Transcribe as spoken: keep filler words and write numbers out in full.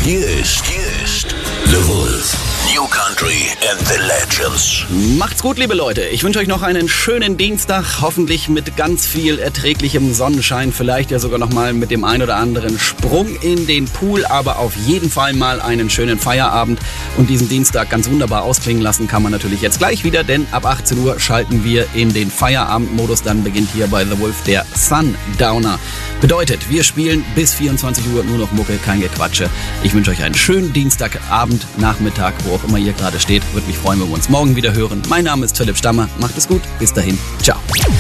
Hier ist, hier ist The Wolf. New Country and the Legends. Macht's gut, liebe Leute. Ich wünsche euch noch einen schönen Dienstag. Hoffentlich mit ganz viel erträglichem Sonnenschein. Vielleicht ja sogar noch mal mit dem ein oder anderen Sprung in den Pool. Aber auf jeden Fall mal einen schönen Feierabend. Und diesen Dienstag ganz wunderbar ausklingen lassen kann man natürlich jetzt gleich wieder. Denn ab achtzehn Uhr schalten wir in den Feierabendmodus. Dann beginnt hier bei The Wolf der Sundowner. Bedeutet, wir spielen bis vierundzwanzig Uhr nur noch Mucke, kein Gequatsche. Ich wünsche euch einen schönen Dienstagabend, Nachmittag, wo auch immer ihr gerade steht. Würde mich freuen, wenn wir uns morgen wieder hören. Mein Name ist Philipp Stammer. Macht es gut. Bis dahin. Ciao.